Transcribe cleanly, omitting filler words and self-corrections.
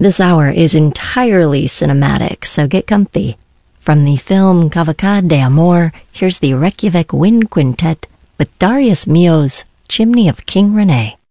This hour is entirely cinematic, so get comfy. From the film Cavalcade de Amor, here's the Reykjavik Wind Quintet with Darius Milhaud's Chimney of King Rene.